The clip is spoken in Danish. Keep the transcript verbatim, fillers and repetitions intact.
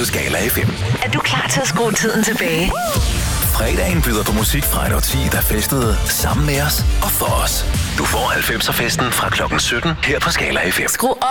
på Skala F M. Er du klar til at skrue tiden tilbage? Fredagen byder på musik fra et årti, der festede sammen med os og for os. Du får halvfemser festen fra klokken sytten her på Skala F M. Skru op.